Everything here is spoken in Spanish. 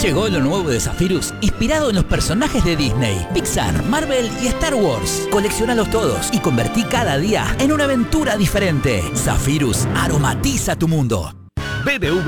Llegó lo nuevo de Zephyrus, inspirado en los personajes de Disney, Pixar, Marvel y Star Wars. Coleccionalos todos y convertí cada día en una aventura diferente. Zephyrus aromatiza tu mundo. BBV